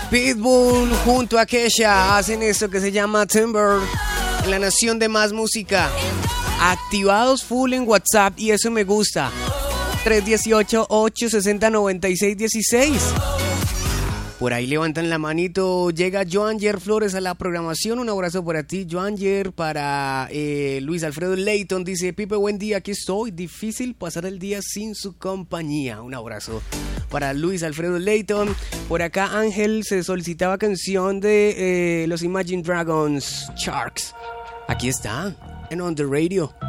Pitbull junto a Kesha hacen esto que se llama Timber en la nación de más música. Activados full en WhatsApp y eso me gusta. 318-860-9616. Por ahí levantan la manito. Llega Joanger Flores a la programación. Un abrazo para ti, Joanger. Para Luis Alfredo Leighton. Dice: Pipe, buen día, aquí estoy. Difícil pasar el día sin su compañía. Un abrazo para Luis Alfredo Leighton. Por acá Ángel se solicitaba canción de los Imagine Dragons, Sharks. Aquí está, en On The Radio.